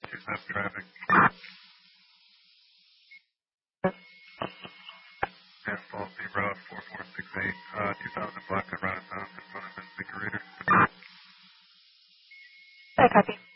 27 traffic. Asphalt 04468, 2000 block of Round Mountain in front of Vince Reader. I copy.